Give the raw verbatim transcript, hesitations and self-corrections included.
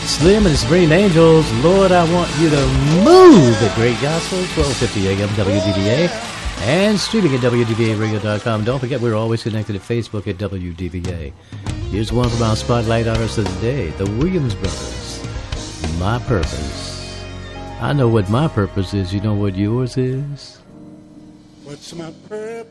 Slim and his Supreme Angels, Lord, I Want You to Move. The Great Gospel, twelve fifty A M W D V A, and streaming at W D V A radio dot com. Don't forget, we're always connected at Facebook at W D V A. Here's one from our Spotlight Artists of the Day, the Williams Brothers. My Purpose. I know what my purpose is. You know what yours is? What's my purpose?